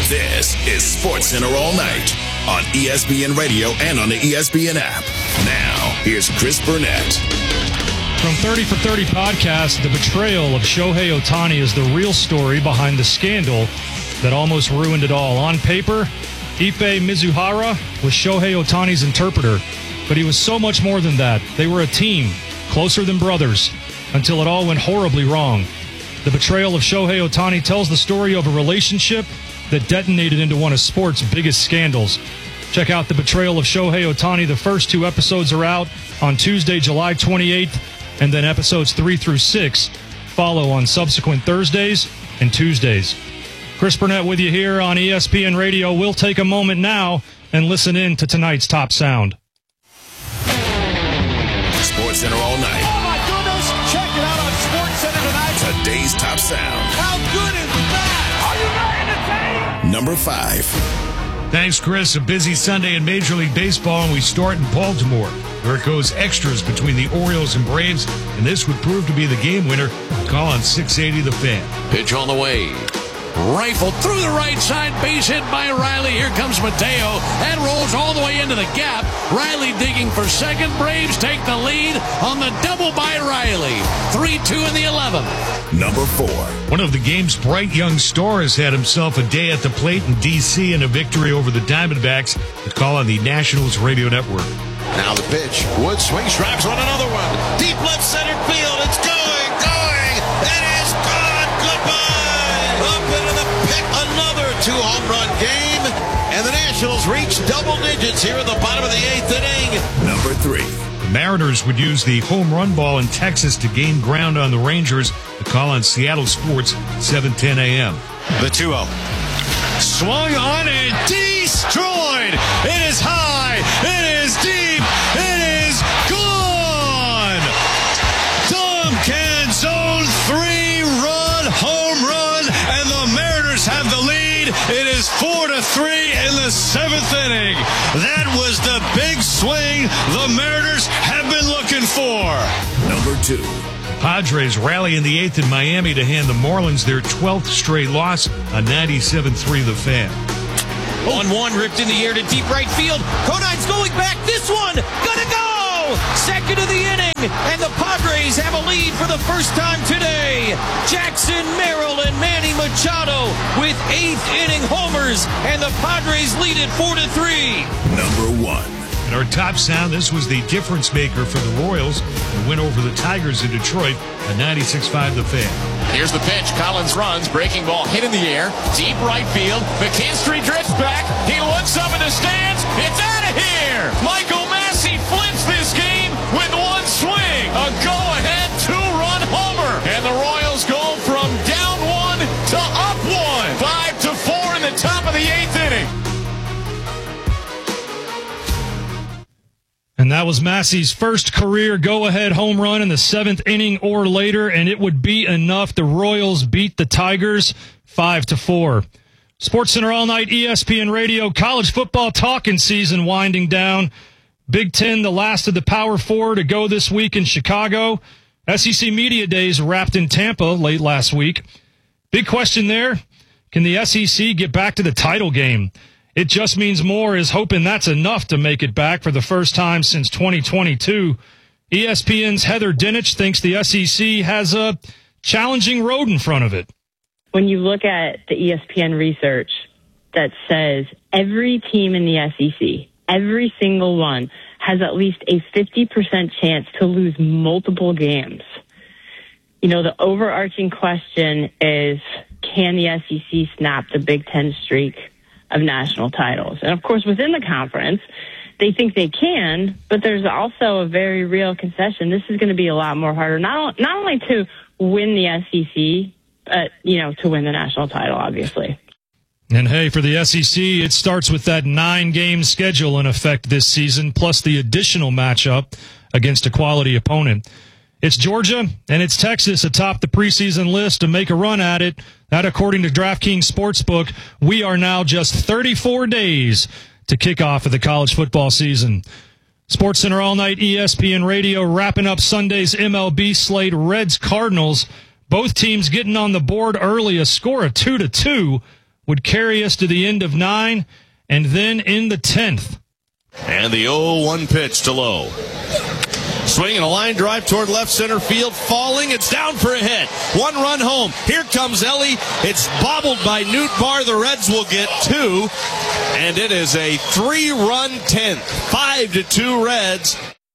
This is SportsCenter All Night on ESPN Radio and on the ESPN app. Now, here's Chris Burnett. From 30 for 30 podcast, the betrayal of Shohei Ohtani is the real story behind the scandal that almost ruined it all. On paper, Ippei Mizuhara was Shohei Ohtani's interpreter, but he was so much more than that. They were a team, closer than brothers, until it all went horribly wrong. The betrayal of Shohei Ohtani tells the story of a relationship that detonated into one of sports' biggest scandals. Check out The Betrayal of Shohei Ohtani. The first 2 episodes are out on Tuesday, July 28th, and then episodes 3 through 6 follow on subsequent Thursdays and Tuesdays. Chris Burnett with you here on ESPN Radio. We'll take a moment now and listen in to tonight's top sound. SportsCenter All Night. Oh, my goodness. Check it out on SportsCenter tonight. Today's top sound. How good is that? Are you ready to take? Number 5. Thanks, Chris. A busy Sunday in Major League Baseball, and we start in Baltimore, where it goes extras between the Orioles and Braves, and this would prove to be the game winner. Call on 680 The Fan. Pitch on the way. Rifled through the right side, base hit by Riley. Here comes Mateo and rolls all the way into the gap. Riley digging for second. Braves take the lead on the double by Riley. 3-2 in the 11th. Number 4. One of the game's bright young stars had himself a day at the plate in D.C. and a victory over the Diamondbacks. The call on the Nationals Radio Network. Now the pitch. Wood swings, drives on another one. Deep left center field. It's going. It is gone. Goodbye. Up into the pit. Another 2-home run game. And the Nationals reach double digits here at the bottom of the 8th inning. Number 3. The Mariners would use the home run ball in Texas to gain ground on the Rangers. The call on Seattle Sports, 7:10 a.m. The 2-0. Swung on and destroyed. It is high. It is deep. It is gone. Dom Canzone 3-run home run, and the Mariners have the lead. It is 4-3 in the 7th inning. That was the big swing the Mariners have been looking for. Number 2. Padres rally in the 8th in Miami to hand the Marlins their 12th straight loss on 97.3 The Fan. 1-1 ripped in the air to deep right field. Conine's going back. This one gonna go. Second of the inning, and the Padres have a lead for the first time today. Jackson Merrill and Manny Machado with 8th inning homers, and the Padres lead it 4-3. Number 1. In our top sound, this was the difference maker for the Royals who went over the Tigers in Detroit at 96.5 The Fan. Here's the pitch. Collins runs. Breaking ball hit in the air. Deep right field. McKinstry drifts back. He looks up in the stands. It's out of here. Michael Massey flips this game with one swing. A go-ahead 2-run homer. And the Royals go from down 1 to up 1. 5-4 in the top of the 8th inning. And that was Massey's first career go-ahead home run in the 7th inning or later, and it would be enough. The Royals beat the Tigers 5-4. SportsCenter All Night, ESPN Radio, college football talking season winding down. Big Ten, the last of the Power Four to go this week in Chicago. SEC Media Days wrapped in Tampa late last week. Big question there, can the SEC get back to the title game? It Just Means More is hoping that's enough to make it back for the first time since 2022. ESPN's Heather Dinich thinks the SEC has a challenging road in front of it. When you look at the ESPN research that says every team in the SEC, every single one, has at least a 50% chance to lose multiple games. You know, the overarching question is, can the SEC snap the Big Ten streak of national titles? And of course, within the conference, they think they can, but there's also a very real concession. This is going to be a lot more harder, not only to win the SEC, but, you know, to win the national title, obviously. And hey, for the SEC, it starts with that 9-game schedule in effect this season, plus the additional matchup against a quality opponent. It's Georgia and it's Texas atop the preseason list to make a run at it. That, according to DraftKings Sportsbook, we are now just 34 days to kick off of the college football season. SportsCenter All Night, ESPN Radio, wrapping up Sunday's MLB slate. Reds Cardinals, both teams getting on the board early, a score of 2-2. would carry us to the end of 9, and then in the 10th. And the 0-1 pitch to Lowe. Swinging a line drive toward left center field, falling. It's down for a hit. 1 run home. Here comes Ellie. It's bobbled by Newt Barr. The Reds will get 2. And it is a 3-run 10th. 5-2 Reds.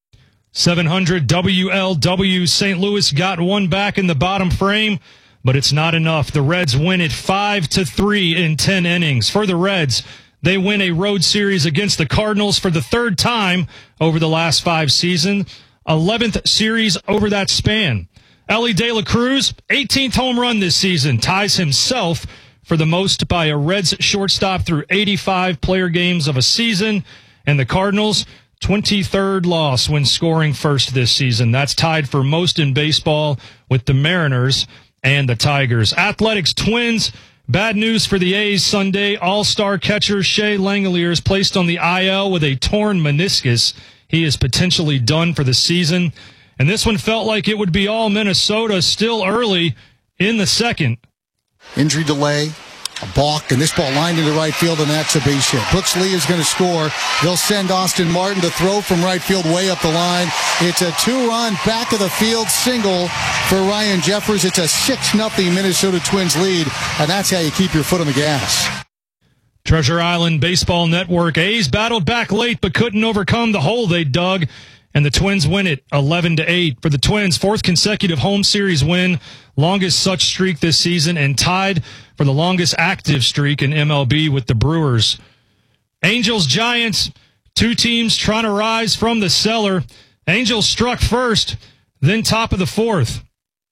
700 WLW. St. Louis got one back in the bottom frame, but it's not enough. The Reds win it 5-3 in 10 innings. For the Reds, they win a road series against the Cardinals for the 3rd time over the last 5 seasons. 11th series over that span. Ellie De La Cruz, 18th home run this season, ties himself for the most by a Reds shortstop through 85 player games of a season. And the Cardinals, 23rd loss when scoring first this season. That's tied for most in baseball with the Mariners and the Tigers. Athletics Twins, bad news for the A's Sunday. All-star catcher Shea Langeliers placed on the IL with a torn meniscus. He is potentially done for the season. And this one felt like it would be all Minnesota still early in the 2nd. Injury delay, a balk, and this ball lined into right field, and that's a base hit. Brooks Lee is going to score. They'll send Austin Martin to throw from right field way up the line. It's a 2-run back of the field single for Ryan Jeffers. It's a 6-0 Minnesota Twins lead, and that's how you keep your foot on the gas. Treasure Island Baseball Network. A's battled back late but couldn't overcome the hole they dug, and the Twins win it 11-8. For the Twins, 4th consecutive home series win, longest such streak this season, and tied for the longest active streak in MLB with the Brewers. Angels Giants, 2 teams trying to rise from the cellar. Angels struck first, then top of the 4th.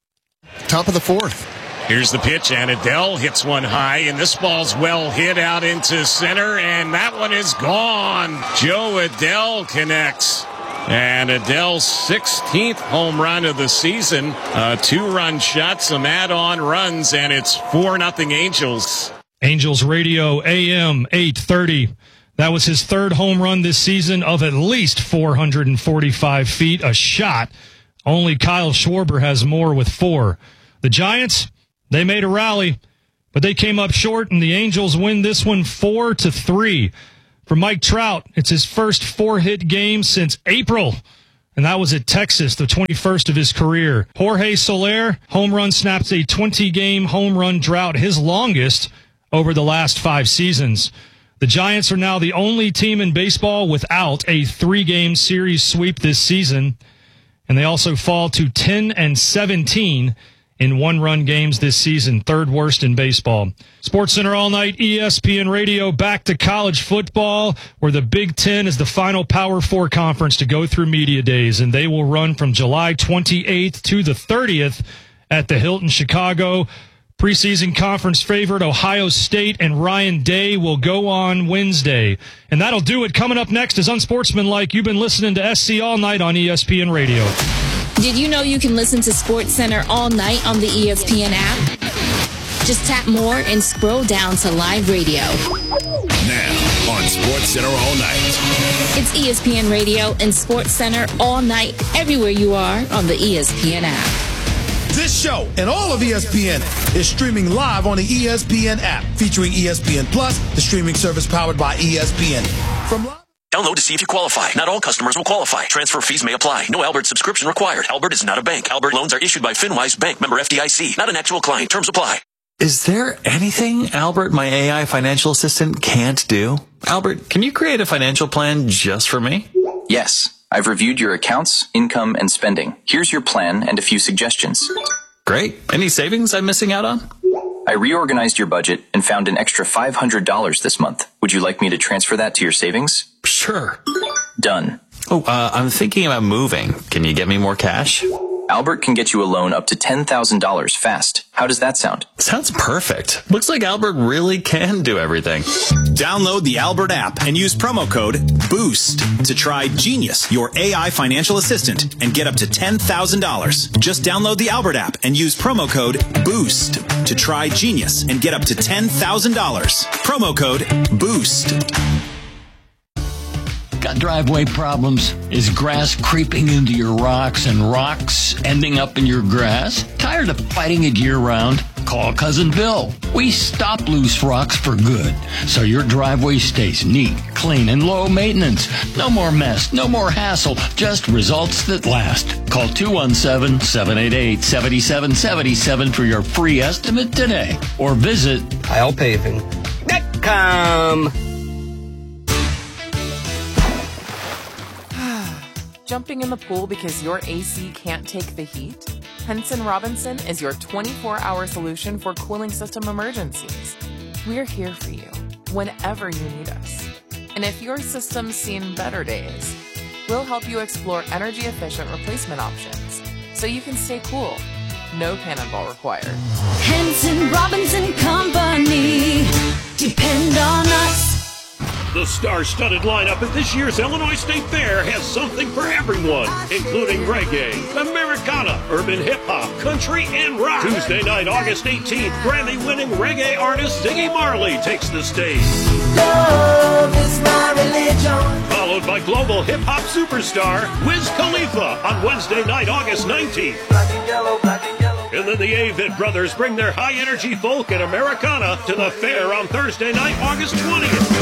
Top of the 4th. Here's the pitch, and Adele hits one high, and this ball's well hit out into center, and that one is gone. Joe Adele connects. And Adele's 16th home run of the season. A 2-run shot, some add-on runs, and it's 4-0 Angels. Angels Radio AM 830. That was his 3rd home run this season of at least 445 feet, a shot. Only Kyle Schwarber has more with 4. The Giants, they made a rally, but they came up short, and the Angels win this one 4-3. For Mike Trout, it's his first 4-hit game since April, and that was at Texas, the 21st of his career. Jorge Soler, home run, snaps a 20-game home run drought, his longest over the last 5 seasons. The Giants are now the only team in baseball without a 3-game series sweep this season, and they also fall to 10-17 in 1-run games this season, 3rd worst in baseball. SportsCenter All Night, ESPN Radio, back to college football, where the Big Ten is the final Power 4 conference to go through media days, and they will run from July 28th to the 30th at the Hilton Chicago. Preseason conference favorite Ohio State and Ryan Day will go on Wednesday. And that'll do it. Coming up next is Unsportsmanlike. You've been listening to SC All Night on ESPN Radio. Did you know you can listen to SportsCenter all night on the ESPN app? Just tap more and scroll down to live radio. Now on SportsCenter All Night. It's ESPN Radio and SportsCenter all night, everywhere you are on the ESPN app. This show and all of ESPN is streaming live on the ESPN app, featuring ESPN Plus, the streaming service powered by ESPN. From live. Download to see if you qualify. Not all customers will qualify. Transfer fees may apply. No Albert subscription required. Albert is not a bank. Albert loans are issued by FinWise Bank, member FDIC. Not an actual client. Terms apply. Is there anything Albert, my AI financial assistant, can't do? Albert, can you create a financial plan just for me? Yes. I've reviewed your accounts, income, and spending. Here's your plan and a few suggestions. Great. Any savings I'm missing out on? I reorganized your budget and found an extra $500 this month. Would you like me to transfer that to your savings? Sure. Done. Oh, I'm thinking about moving. Can you get me more cash? Albert can get you a loan up to $10,000 fast. How does that sound? Sounds perfect. Looks like Albert really can do everything. Download the Albert app and use promo code BOOST to try Genius, your AI financial assistant, and get up to $10,000. Just download the Albert app and use promo code BOOST to try Genius and get up to $10,000. Promo code BOOST. Got driveway problems? Is grass creeping into your rocks and rocks ending up in your grass? Tired of fighting it year-round? Call Cousin Bill. We stop loose rocks for good, so your driveway stays neat, clean, and low maintenance. No more mess, no more hassle, just results that last. Call 217-788-7777 for your free estimate today, or visit KylePaving.com. Jumping in the pool because your AC can't take the heat? Henson Robinson is your 24-hour solution for cooling system emergencies. We're here for you whenever you need us. And if your system's seen better days, we'll help you explore energy-efficient replacement options so you can stay cool. No cannonball required. Henson Robinson Company. Depend on us. The star-studded lineup at this year's Illinois State Fair has something for everyone, including reggae, Americana, urban hip-hop, country, and rock. Tuesday night, August 18th, Grammy-winning reggae artist Ziggy Marley takes the stage. Love is my religion. Followed by global hip-hop superstar Wiz Khalifa on Wednesday night, August 19th. Black and yellow, black and yellow. And then the Avett Brothers bring their high-energy folk and Americana to the fair on Thursday night, August 20th.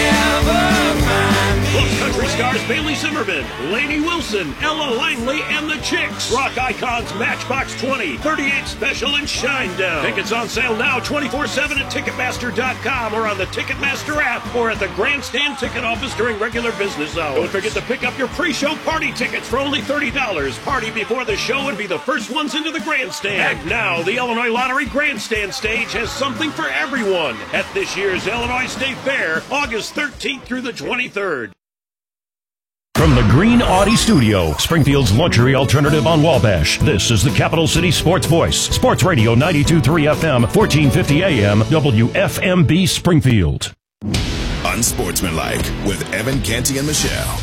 Plus country stars Bailey Zimmerman, Lainey Wilson, Ella Langley, and the Chicks. Rock icons Matchbox 20, 38 Special, and Shinedown. Tickets on sale now 24/7 at Ticketmaster.com or on the Ticketmaster app or at the Grandstand ticket office during regular business hours. Don't forget to pick up your pre-show party tickets for only $30. Party before the show and be the first ones into the Grandstand. And now, the Illinois Lottery Grandstand stage has something for everyone at this year's Illinois State Fair, August 13th through the 23rd. From the Green Audi Studio, Springfield's luxury alternative on Wabash, this is the Capital City Sports Voice. Sports Radio 92.3 FM, 1450 AM, WFMB Springfield. Unsportsmanlike with Evan Canty and Michelle.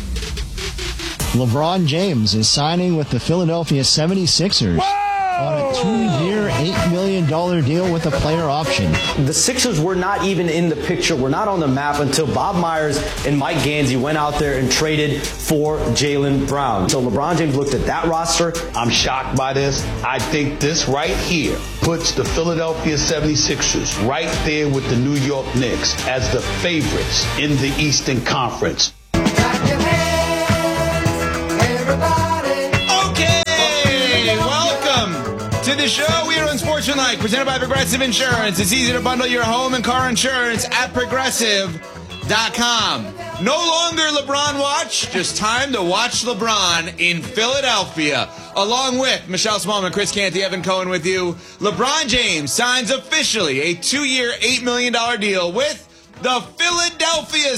LeBron James is signing with the Philadelphia 76ers. On a 2-year, $8 million deal with a player option. The Sixers were not even in the picture, were not on the map until Bob Myers and Mike Gansey went out there and traded for Jaylen Brown. So LeBron James looked at that roster. I'm shocked by this. I think this right here puts the Philadelphia 76ers right there with the New York Knicks as the favorites in the Eastern Conference. To the show, we are Unsportsmanlike, presented by Progressive Insurance. It's easy to bundle your home and car insurance at Progressive.com. No longer LeBron watch, just time to watch LeBron in Philadelphia. Along with Michelle Smallman, Chris Canty, Evan Cohen with you. LeBron James signs officially a 2-year, $8 million deal with the Philadelphia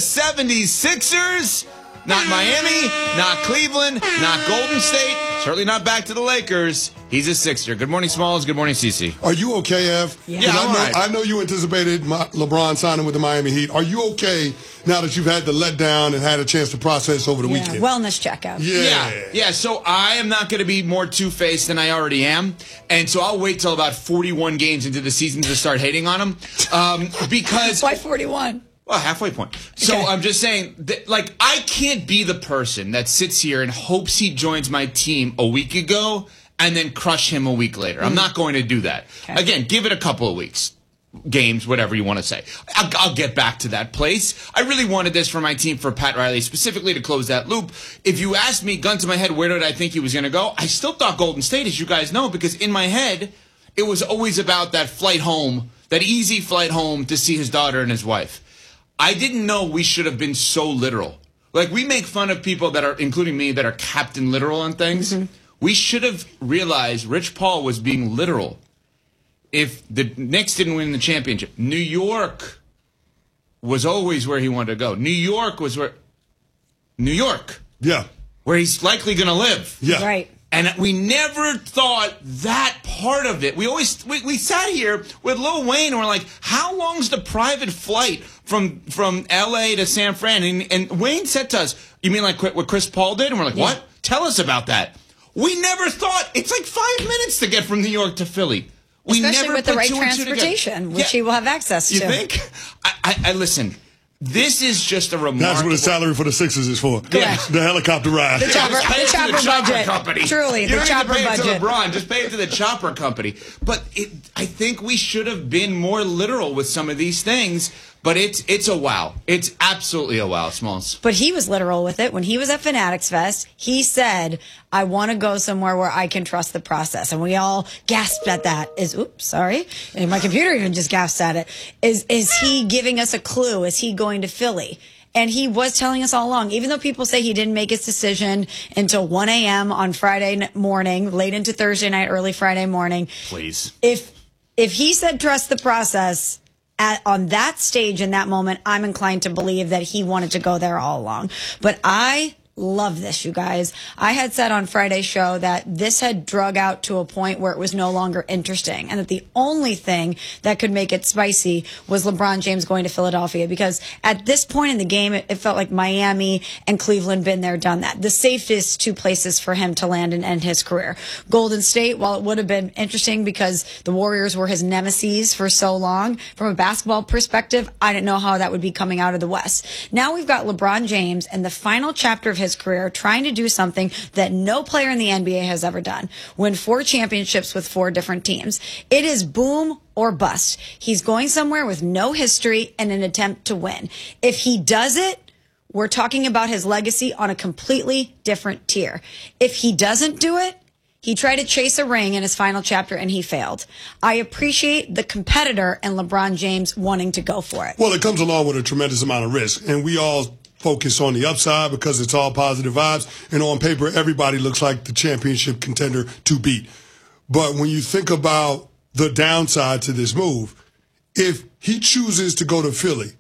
76ers. Not Miami, not Cleveland, not Golden State, certainly not back to the Lakers. He's a Sixer. Good morning, Smalls. Good morning, Cece. Are you okay, Ev? Yeah, I'm right. I know you anticipated LeBron signing with the Miami Heat. Are you okay now that you've had the letdown and had a chance to process over the weekend? Wellness checkup. Yeah. So I am not going to be more two-faced than I already am. And so I'll wait till about 41 games into the season to start hating on him. Because why 41? Well, halfway point. So okay. I'm just saying, that, like, I can't be the person that sits here and hopes he joins my team a week ago and then crush him a week later. I'm not going to do that. Okay. Again, give it a couple of weeks. Games, whatever you want to say. I'll get back to that place. I really wanted this for my team, for Pat Riley, specifically to close that loop. If you asked me, gun to my head, where did I think he was going to go? I still thought Golden State, as you guys know, because in my head, it was always about that flight home, that easy flight home to see his daughter and his wife. I didn't know we should have been so literal. Like, we make fun of people that are, including me, that are Captain Literal on things. Mm-hmm. We should have realized Rich Paul was being literal. If the Knicks didn't win the championship, New York was always where he wanted to go. New York was where... New York. Yeah. Where he's likely going to live. Yeah. Right. And we never thought that part of it. We sat here with Lil Wayne and we're like, how long's the private flight from L.A. to San Fran? And Wayne said to us, you mean like what Chris Paul did? And we're like, what? Tell us about that. We never thought, it's like 5 minutes to get from New York to Philly. Especially with the right transportation, which he will have access to. You think? I listen, This is just a remarkable... That's what the salary for the Sixers is for. Yeah. The helicopter ride. The chopper budget. Company. Truly, the chopper budget. You don't need to pay it to LeBron. Just pay it to the chopper company. But I think we should have been more literal with some of these things. But it's a wow. It's absolutely a wow, Smalls. But he was literal with it. When he was at Fanatics Fest, he said, I want to go somewhere where I can trust the process. And we all gasped at that. And my computer even just gasped at it. Is he giving us a clue? Is he going to Philly? And he was telling us all along, even though people say he didn't make his decision until 1 a.m. on Friday morning, late into Thursday night, early Friday morning. Please. If he said trust the process... on that stage in that moment, I'm inclined to believe that he wanted to go there all along. But I love this, you guys. I had said on Friday's show that this had drug out to a point where it was no longer interesting, and that the only thing that could make it spicy was LeBron James going to Philadelphia, because at this point in the game, it felt like Miami and Cleveland been there, done that. The safest two places for him to land and end his career. Golden State, while it would have been interesting because the Warriors were his nemesis for so long, from a basketball perspective, I didn't know how that would be coming out of the West. Now we've got LeBron James in the final chapter of his career trying to do something that no player in the NBA has ever done. Win 4 championships with 4 different teams. It is boom or bust. He's going somewhere with no history and an attempt to win. If he does it, we're talking about his legacy on a completely different tier. If he doesn't do it, he tried to chase a ring in his final chapter and he failed. I appreciate the competitor and LeBron James wanting to go for it. Well, it comes along with a tremendous amount of risk, and we all focus on the upside because it's all positive vibes, and on paper, everybody looks like the championship contender to beat. But when you think about the downside to this move, if he chooses to go to Philly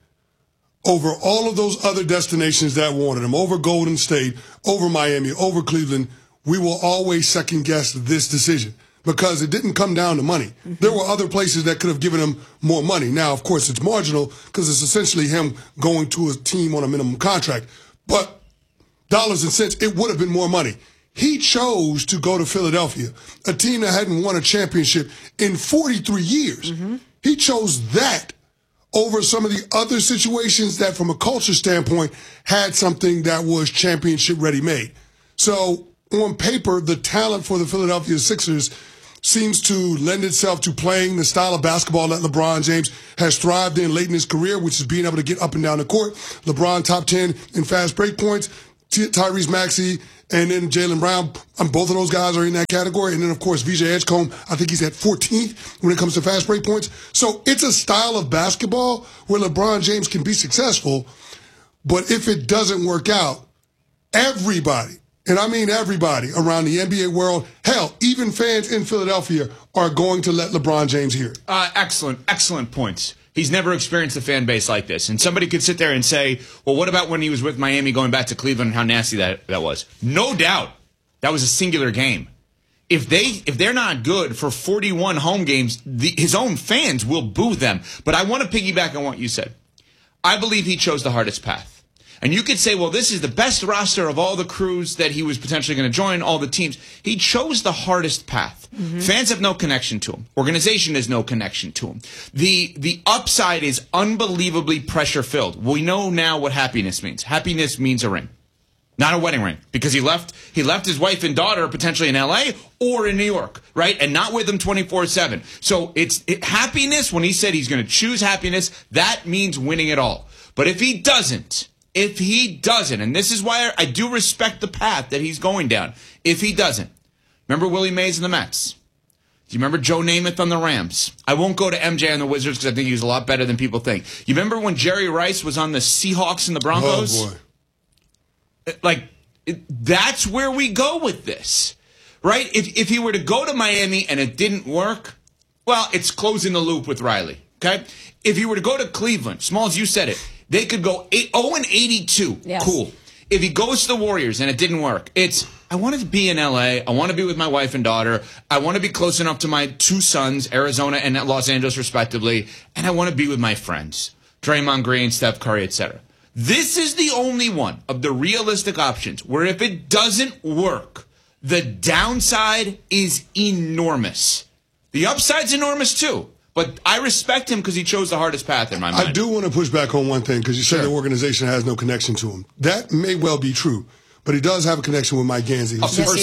over all of those other destinations that wanted him, over Golden State, over Miami, over Cleveland, we will always second guess this decision because it didn't come down to money. Mm-hmm. There were other places that could have given him more money. Now, of course, it's marginal because it's essentially him going to a team on a minimum contract. But dollars and cents, it would have been more money. He chose to go to Philadelphia, a team that hadn't won a championship in 43 years. Mm-hmm. He chose that over some of the other situations that, from a culture standpoint, had something that was championship ready-made. So, on paper, the talent for the Philadelphia Sixers seems to lend itself to playing the style of basketball that LeBron James has thrived in late in his career, which is being able to get up and down the court. LeBron top 10 in fast break points, Tyrese Maxey, and then Jaylen Brown. Both of those guys are in that category. And then, of course, VJ Edgecombe, I think he's at 14th when it comes to fast break points. So it's a style of basketball where LeBron James can be successful. But if it doesn't work out, everybody, and I mean everybody around the NBA world, hell, even fans in Philadelphia are going to let LeBron James hear it. Excellent points. He's never experienced a fan base like this. And somebody could sit there and say, well, what about when he was with Miami going back to Cleveland and how nasty that was? No doubt. That was a singular game. If they're not good for 41 home games, his own fans will boo them. But I want to piggyback on what you said. I believe he chose the hardest path. And you could say, well, this is the best roster of all the crews that he was potentially going to join, all the teams. He chose the hardest path. Mm-hmm. Fans have no connection to him. Organization has no connection to him. The upside is unbelievably pressure-filled. We know now what happiness means. Happiness means a ring, not a wedding ring, because he left his wife and daughter potentially in L.A. or in New York, right? And not with them 24/7. So happiness, when he said he's going to choose happiness, that means winning it all. But if he doesn't, and this is why I do respect the path that he's going down, if he doesn't, remember Willie Mays and the Mets? Do you remember Joe Namath on the Rams? I won't go to MJ and the Wizards because I think he was a lot better than people think. You remember when Jerry Rice was on the Seahawks and the Broncos? Oh, boy. That's where we go with this, right? If he were to go to Miami and it didn't work, well, it's closing the loop with Riley, okay? If he were to go to Cleveland, Smalls, you said it, they could go 0-82. Yes. Cool. If he goes to the Warriors and it didn't work, I wanted to be in L.A. I want to be with my wife and daughter. I want to be close enough to my 2 sons, Arizona and Los Angeles, respectively. And I want to be with my friends, Draymond Green, Steph Curry, etc. This is the only one of the realistic options where if it doesn't work, the downside is enormous. The upside's enormous too. But I respect him because he chose the hardest path in my mind. I do want to push back on one thing because you said the organization has no connection to him. That may well be true, but he does have a connection with Mike Gansey,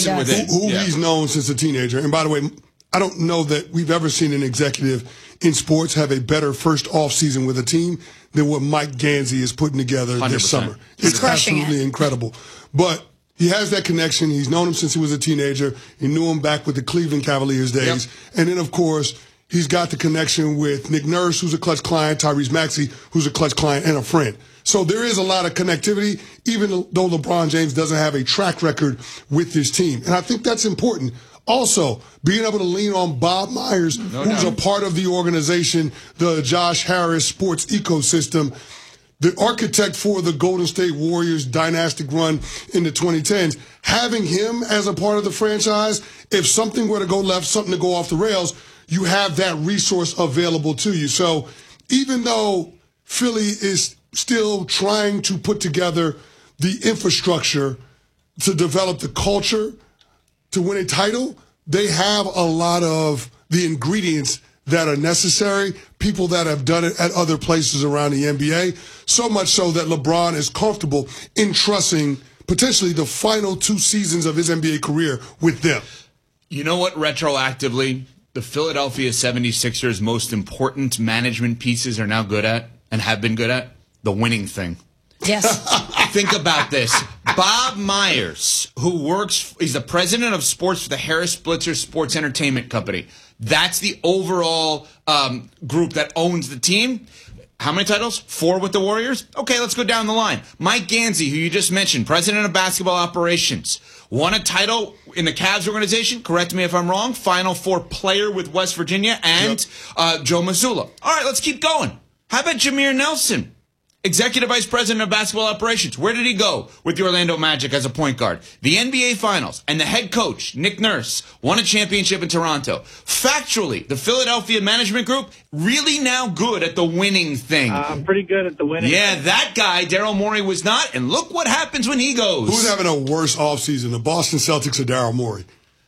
who he's known since a teenager. And by the way, I don't know that we've ever seen an executive in sports have a better first off season with a team than what Mike Gansey is putting together 100%. This summer. It's absolutely incredible. But he has that connection. He's known him since he was a teenager. He knew him back with the Cleveland Cavaliers days. Yep. And then, of course, he's got the connection with Nick Nurse, who's a clutch client, Tyrese Maxey, who's a clutch client and a friend. So there is a lot of connectivity, even though LeBron James doesn't have a track record with this team. And I think that's important. Also, being able to lean on Bob Myers, who's a part of the organization, the Josh Harris sports ecosystem, the architect for the Golden State Warriors dynastic run in the 2010s, having him as a part of the franchise, if something were to go left, something to go off the rails, you have that resource available to you. So even though Philly is still trying to put together the infrastructure to develop the culture to win a title, they have a lot of the ingredients that are necessary, people that have done it at other places around the NBA, so much so that LeBron is comfortable entrusting potentially the final 2 seasons of his NBA career with them. You know what, retroactively, the Philadelphia 76ers' most important management pieces are now good at and have been good at? The winning thing. Yes. Think about this. Bob Myers, he's the president of sports for the Harris Blitzer Sports Entertainment Company. That's the overall group that owns the team. How many titles? 4 with the Warriors? Okay, let's go down the line. Mike Gansey, who you just mentioned, president of basketball operations, won a title in the Cavs organization. Correct me if I'm wrong. Final 4 player with West Virginia and Joe Mazzulla. All right, let's keep going. How about Jameer Nelson? Executive Vice President of Basketball Operations. Where did he go with the Orlando Magic as a point guard? The NBA Finals. And the head coach, Nick Nurse, won a championship in Toronto. Factually, the Philadelphia management group, really now good at the winning thing. I'm pretty good at the winning thing. That guy, Daryl Morey, was not. And look what happens when he goes. Who's having a worse offseason, the Boston Celtics or Daryl Morey?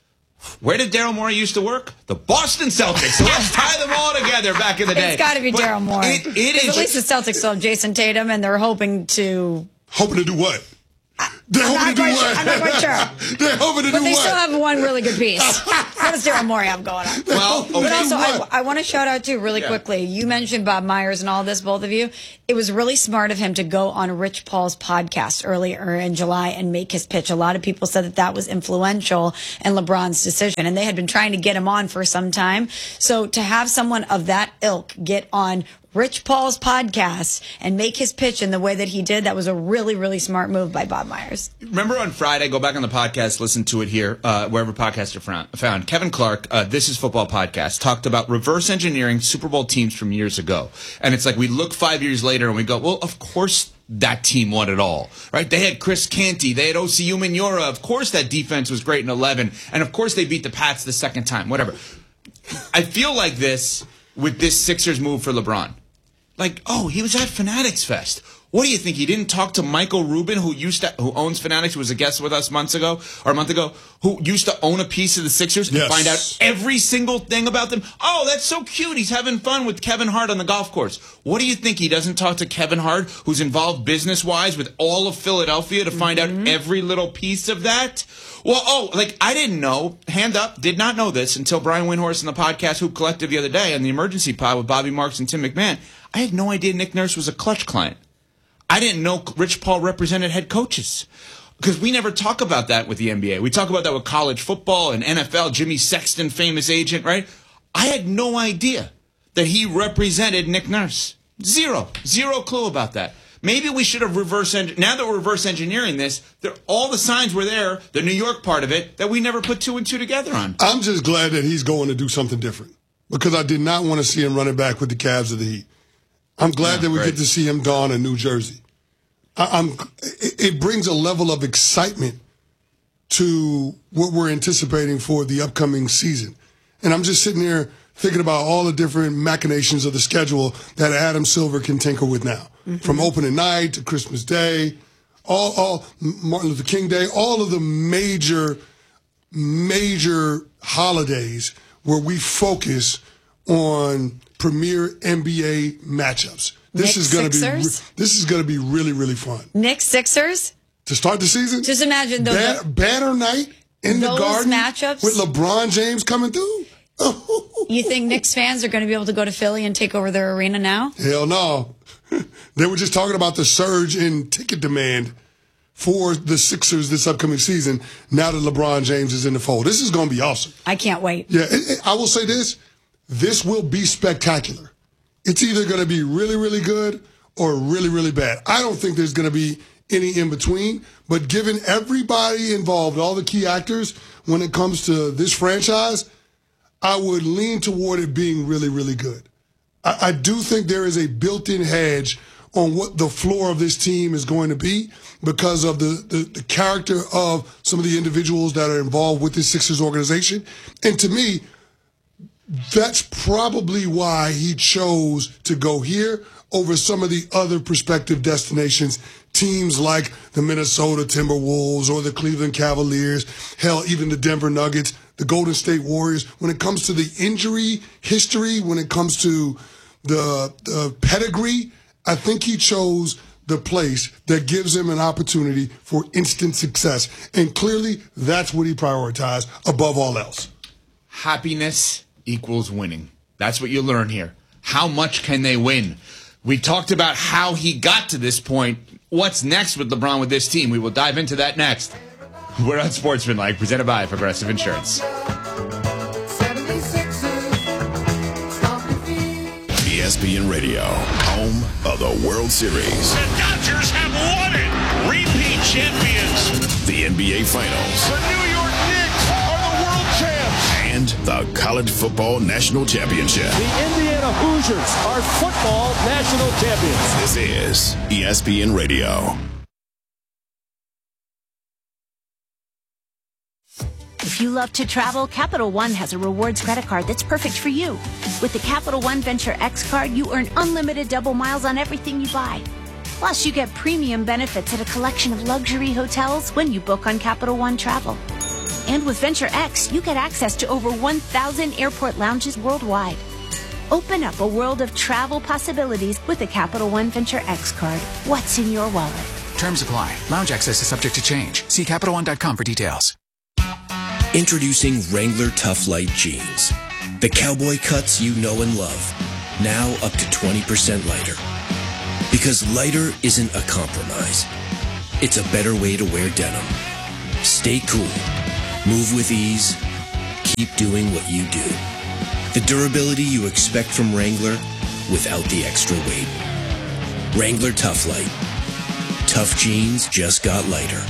Where did Daryl Morey used to work? The Boston Celtics. So let's tie them all together back in the day. It's got to be Daryl Morey. It is. At least the Celtics still have Jason Tatum, and they're hoping to... Hoping to do what? I'm not quite sure. They're hoping to do what? But they still have one really good piece. What does Daryl Morey have going on? Well, okay. But also, I want to shout out, too, really quickly. You mentioned Bob Myers and all this, both of you. It was really smart of him to go on Rich Paul's podcast earlier in July and make his pitch. A lot of people said that was influential in LeBron's decision, and they had been trying to get him on for some time. So to have someone of that ilk get on Rich Paul's podcast and make his pitch in the way that he did, that was a really, really smart move by Bob Myers. Remember on Friday, go back on the podcast, listen to it here, wherever podcasts are found. Kevin Clark, This Is Football podcast, talked about reverse engineering Super Bowl teams from years ago. And it's like we look 5 years later and we go, well, of course that team won it all, right? They had Chris Canty. They had Osi Umenyiora. Of course that defense was great in 11. And of course they beat the Pats the second time, whatever. I feel like this with this Sixers move for LeBron. Like, oh, he was at Fanatics Fest. What do you think? He didn't talk to Michael Rubin, who owns Fanatics, who was a guest with us a month ago, who used to own a piece of the Sixers and find out every single thing about them? Oh, that's so cute. He's having fun with Kevin Hart on the golf course. What do you think? He doesn't talk to Kevin Hart, who's involved business-wise with all of Philadelphia to find out every little piece of that? Well, I didn't know, hand up, did not know this until Brian Windhorst on the podcast Hoop Collective the other day on the Emergency Pod with Bobby Marks and Tim McMahon. I had no idea Nick Nurse was a clutch client. I didn't know Rich Paul represented head coaches because we never talk about that with the NBA. We talk about that with college football and NFL. Jimmy Sexton, famous agent, right? I had no idea that he represented Nick Nurse. Zero clue about that. Maybe we should have now that we're reverse engineering this, all the signs were there, the New York part of it, that we never put 2 and 2 together on. I'm just glad that he's going to do something different because I did not want to see him running back with the Cavs or the Heat. I'm glad that we get to see him don a New Jersey. It brings a level of excitement to what we're anticipating for the upcoming season. And I'm just sitting there thinking about all the different machinations of the schedule that Adam Silver can tinker with now. From opening night to Christmas Day, all Martin Luther King Day, all of the major holidays where we focus on premier NBA matchups. This is going to be really, really fun. Knicks Sixers to start the season. Just imagine those banner night in the Garden matchups with LeBron James coming through. You think Knicks fans are going to be able to go to Philly and take over their arena now? Hell no. They were just talking about the surge in ticket demand for the Sixers this upcoming season now that LeBron James is in the fold. This is going to be awesome. I can't wait. Yeah, I will say this. This will be spectacular. It's either going to be really, really good or really, really bad. I don't think there's going to be any in between, but given everybody involved, all the key actors, when it comes to this franchise, I would lean toward it being really, really good. I do think there is a built-in hedge on what the floor of this team is going to be because of the character of some of the individuals that are involved with this Sixers organization. And to me, that's probably why he chose to go here over some of the other prospective destinations, teams like the Minnesota Timberwolves or the Cleveland Cavaliers, hell, even the Denver Nuggets, the Golden State Warriors. When it comes to the injury history, when it comes to the pedigree, I think he chose the place that gives him an opportunity for instant success. And clearly, that's what he prioritized above all else. Happiness equals winning. That's what you learn here. How much can they win? We talked about how he got to this point. What's next with LeBron with this team? We will dive into that next. We're on Sportsmanlike, presented by Progressive Insurance. ESPN Radio, home of the World Series. The Dodgers have won it! Repeat champions! The NBA Finals. The New York Knicks are the world champs! And the College Football National Championship. The Indiana Hoosiers are football national champions. This is ESPN Radio. If you love to travel, Capital One has a rewards credit card that's perfect for you. With the Capital One Venture X card, you earn unlimited double miles on everything you buy. Plus, you get premium benefits at a collection of luxury hotels when you book on Capital One Travel. And with Venture X, you get access to over 1,000 airport lounges worldwide. Open up a world of travel possibilities with the Capital One Venture X card. What's in your wallet? Terms apply. Lounge access is subject to change. See CapitalOne.com for details. Introducing Wrangler Tough Light Jeans. The cowboy cuts you know and love. Now up to 20% lighter. Because lighter isn't a compromise. It's a better way to wear denim. Stay cool. Move with ease. Keep doing what you do. The durability you expect from Wrangler without the extra weight. Wrangler Tough Light. Tough jeans just got lighter.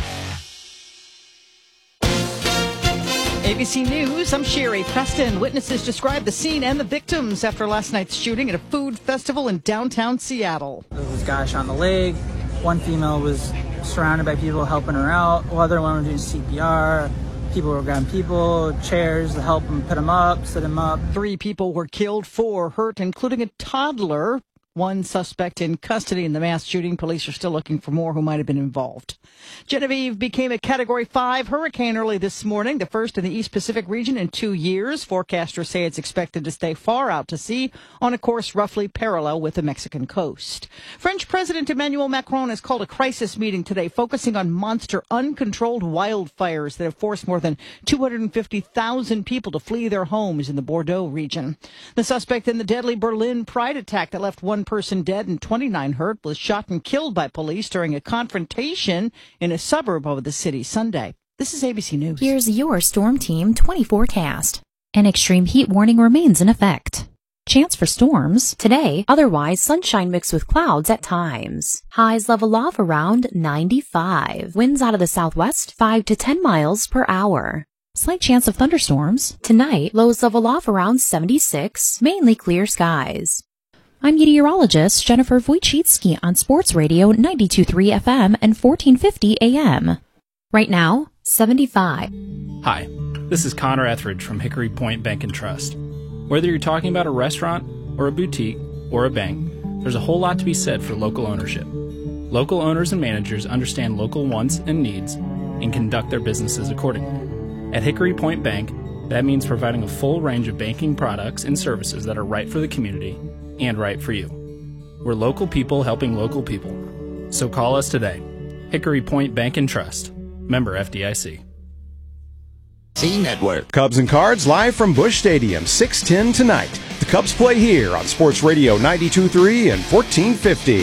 ABC News, I'm Sherry Preston. Witnesses describe the scene and the victims after last night's shooting at a food festival in downtown Seattle. There was a guy shot in the leg. One female was surrounded by people helping her out. The other one was doing CPR. People were grabbing chairs to help them put them up, sit them up. 3 people were killed, 4 hurt, including a toddler. 1 suspect in custody in the mass shooting. Police are still looking for more who might have been involved. Genevieve became a Category 5 hurricane early this morning, the first in the East Pacific region in 2 years. Forecasters say it's expected to stay far out to sea on a course roughly parallel with the Mexican coast. French President Emmanuel Macron has called a crisis meeting today focusing on monster uncontrolled wildfires that have forced more than 250,000 people to flee their homes in the Bordeaux region. The suspect in the deadly Berlin Pride attack that left 1 person dead and 29 hurt was shot and killed by police during a confrontation in a suburb of the city Sunday. This is ABC News. Here's your Storm Team 20 forecast. An extreme heat warning remains in effect. Chance for storms today, otherwise sunshine mixed with clouds at times. Highs level off around 95. Winds out of the southwest 5 to 10 miles per hour. Slight chance of thunderstorms. Tonight, lows level off around 76, mainly clear skies. I'm meteorologist Jennifer Wojcicki on Sports Radio 92.3 FM and 1450 AM. Right now, 75. Hi, this is Connor Etheridge from Hickory Point Bank and Trust. Whether you're talking about a restaurant or a boutique or a bank, there's a whole lot to be said for local ownership. Local owners and managers understand local wants and needs and conduct their businesses accordingly. At Hickory Point Bank, That means providing a full range of banking products and services that are right for the community and right for you. We're local people helping local people. So call us today. Hickory Point Bank and Trust. Member FDIC. C-Network. Cubs and Cards live from Busch Stadium, 6:10 tonight. The Cubs play here on Sports Radio 92.3 and 1450.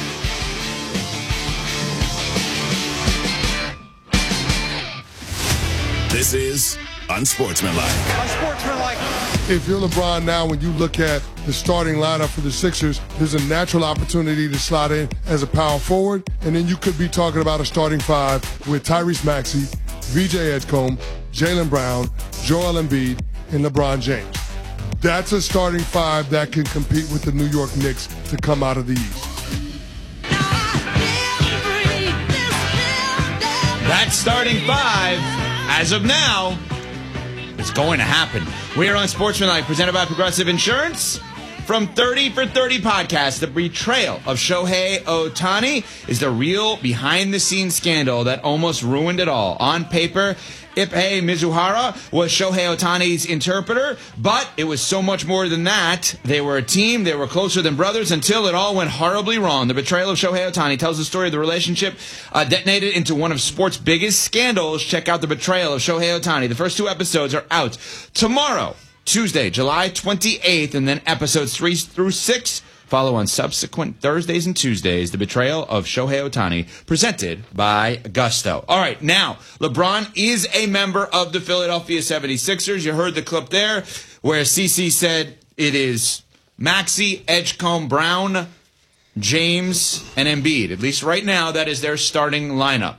This is Unsportsmanlike. Unsportsmanlike. If you're LeBron now, when you look at the starting lineup for the Sixers, there's a natural opportunity to slot in as a power forward, and then you could be talking about a starting five with Tyrese Maxey, VJ Edgecombe, Jaylen Brown, Joel Embiid, and LeBron James. That's a starting five that can compete with the New York Knicks to come out of the East. That starting five, as of now, is going to happen. We are on Sportsmanlike, presented by Progressive Insurance. From 30 for 30 podcast, the betrayal of Shohei Ohtani is the real behind-the-scenes scandal that almost ruined it all. On paper, Ipei Mizuhara was Shohei Ohtani's interpreter, but it was so much more than that. They were a team, they were closer than brothers until it all went horribly wrong. The betrayal of Shohei Ohtani tells the story of the relationship detonated into one of sports' biggest scandals. Check out The Betrayal of Shohei Ohtani. The first 2 episodes are out tomorrow, Tuesday, July 28th, and then episodes 3 through 6 follow on subsequent Thursdays and Tuesdays. The Betrayal of Shohei Ohtani, presented by Gusto. All right, now, LeBron is a member of the Philadelphia 76ers. You heard the clip there where CeCe said it is Maxey, Edgecombe, Brown, James, and Embiid. At least right now, that is their starting lineup.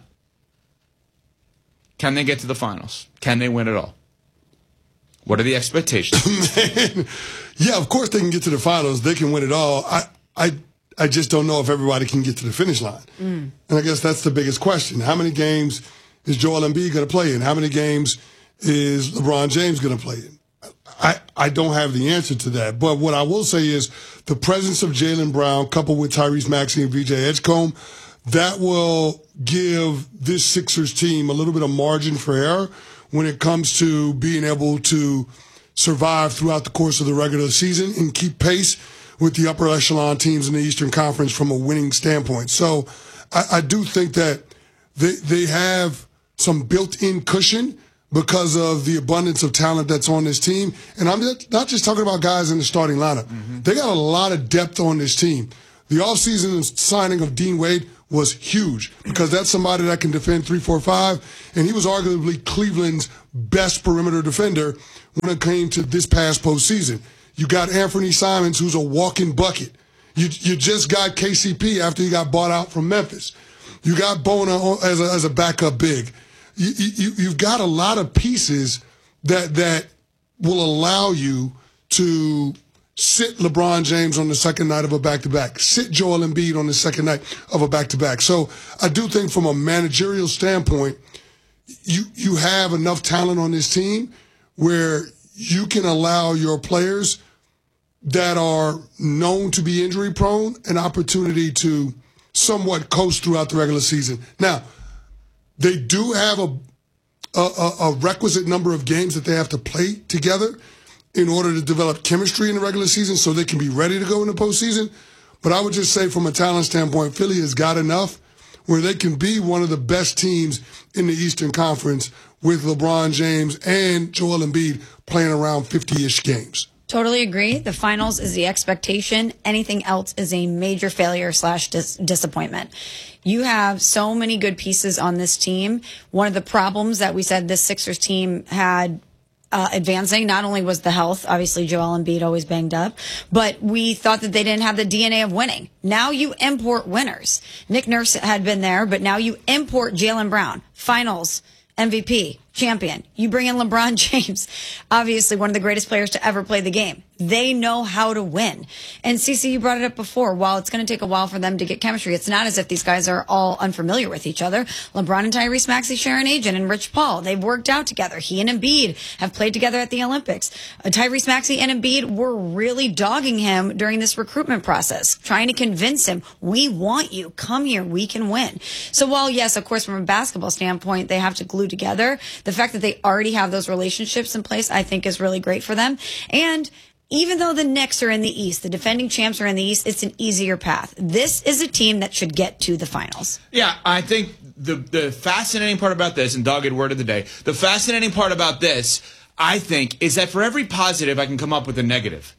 Can they get to the finals? Can they win it all? What are the expectations? Yeah, of course they can get to the finals. They can win it all. I just don't know if everybody can get to the finish line. And I guess that's the biggest question. How many games is Joel Embiid going to play in? How many games is LeBron James going to play in? I don't have the answer to that. But what I will say is the presence of Jaylen Brown coupled with Tyrese Maxey and VJ Edgecombe, that will give this Sixers team a little bit of margin for error when it comes to being able to survive throughout the course of the regular season and keep pace with the upper echelon teams in the Eastern Conference from a winning standpoint. So I do think that they have some built-in cushion because of the abundance of talent that's on this team. And I'm not just talking about guys in the starting lineup. They got a lot of depth on this team. The offseason signing of Dean Wade was huge because that's somebody that can defend 3-4-5, and he was arguably Cleveland's best perimeter defender when it came to this past postseason. You got Anthony Simons, who's a walking bucket. You just got KCP after he got bought out from Memphis. You got Bona as a backup big. You've got a lot of pieces that will allow you to sit LeBron James on the second night of a back-to-back. Sit Joel Embiid on the second night of a back-to-back. So I do think from a managerial standpoint, you have enough talent on this team where you can allow your players that are known to be injury-prone an opportunity to somewhat coast throughout the regular season. Now, they do have a requisite number of games that they have to play together in order to develop chemistry in the regular season so they can be ready to go in the postseason. But I would just say from a talent standpoint, Philly has got enough where they can be one of the best teams in the Eastern Conference with LeBron James and Joel Embiid playing around 50-ish games. Totally agree. The finals is the expectation. Anything else is a major failure / disappointment. You have so many good pieces on this team. One of the problems that we said this Sixers team had advancing not only was the health, obviously Joel Embiid always banged up, but we thought that they didn't have the DNA of winning. Now you import winners. Nick Nurse had been there, but now you import Jaylen Brown, finals MVP, champion. You bring in LeBron James, obviously one of the greatest players to ever play the game. They know how to win. And CeCe, you brought it up before. While it's going to take a while for them to get chemistry, it's not as if these guys are all unfamiliar with each other. LeBron and Tyrese Maxey share an agent, and Rich Paul. They've worked out together. He and Embiid have played together at the Olympics. Tyrese Maxey and Embiid were really dogging him during this recruitment process, trying to convince him, we want you. Come here. We can win. So while, yes, of course, from a basketball standpoint, they have to glue together, The fact that they already have those relationships in place, I think is really great for them. And even though the Knicks are in the East, the defending champs are in the East, it's an easier path. This is a team that should get to the finals. Yeah, I think the fascinating part about this, and dogged word of the day, the fascinating part about this, I think, is that for every positive, I can come up with a negative.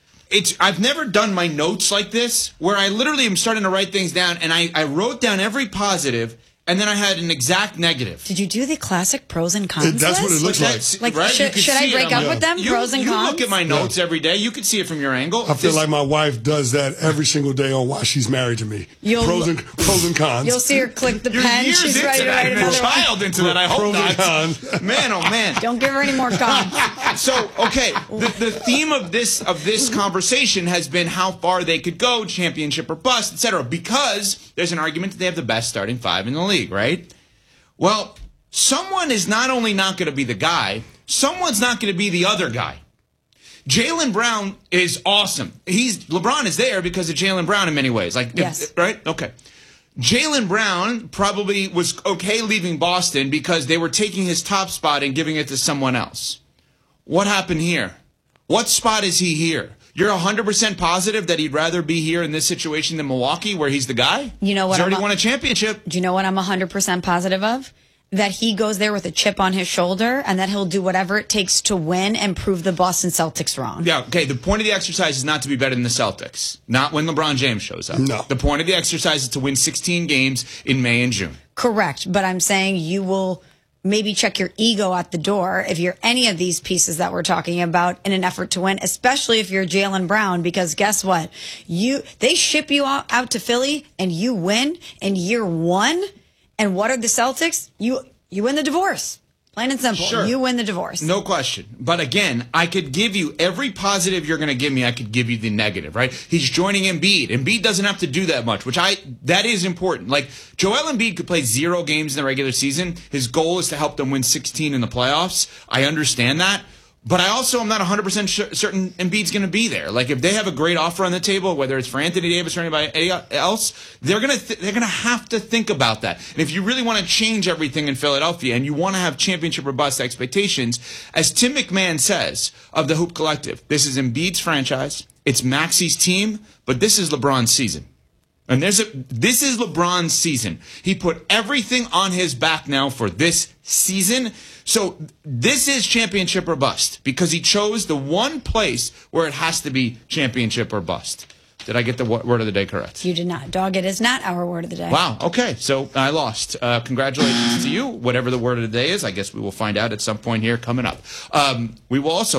I've never done my notes like this, where I literally am starting to write things down, and I wrote down every positive, and then I had an exact negative. Did you do the classic pros and cons That's what it looks like. Right? Should I break up with them? Pros and cons? You look at my notes every day. You can see it from your angle. I feel like my wife does that every single day on why she's married to me. Pros and cons. You'll see her click the pen. She's ready to write another child into that. I hope pros not. And cons. Man, oh man. Don't give her any more cons. So, okay, the theme of this conversation has been how far they could go, championship or bust, etc. Because there's an argument that they have the best starting five in the league, right? Well, someone is not only not going to be the guy, someone's not going to be the other guy. Jaylen Brown is awesome. LeBron is there because of Jaylen Brown in many ways. Right? Okay. Jaylen Brown probably was okay leaving Boston because they were taking his top spot and giving it to someone else. What happened here? What spot is he here? You're 100% positive that he'd rather be here in this situation than Milwaukee, where he's the guy? You know what? He's already won a championship. Do you know what I'm 100% positive of? That he goes there with a chip on his shoulder and that he'll do whatever it takes to win and prove the Boston Celtics wrong. Yeah, okay. The point of the exercise is not to be better than the Celtics. Not when LeBron James shows up. No. The point of the exercise is to win 16 games in May and June. Correct. But I'm saying you will maybe check your ego at the door if you're any of these pieces that we're talking about in an effort to win, especially if you're Jaylen Brown, because guess what? They ship you out to Philly and you win in year one. And what are the Celtics? You win the divorce. Plain and simple. Sure. You win the divorce. No question. But again, I could give you every positive you're going to give me. I could give you the negative, right? He's joining Embiid. Embiid doesn't have to do that much, that is important. Like, Joel Embiid could play 0 games in the regular season. His goal is to help them win 16 in the playoffs. I understand that. But I also am not 100% certain Embiid's going to be there. Like, if they have a great offer on the table, whether it's for Anthony Davis or anybody else, they're going to have to think about that. And if you really want to change everything in Philadelphia and you want to have championship or bust expectations, as Tim McMahon says of the Hoop Collective, this is Embiid's franchise, it's Maxi's team, but this is LeBron's season. And this is LeBron's season. He put everything on his back now for this season. So this is championship or bust because he chose the one place where it has to be championship or bust. Did I get the word of the day correct? You did not. Dog, it is not our word of the day. Wow. Okay. So I lost. Congratulations to you. Whatever the word of the day is, I guess we will find out at some point here coming up. We will also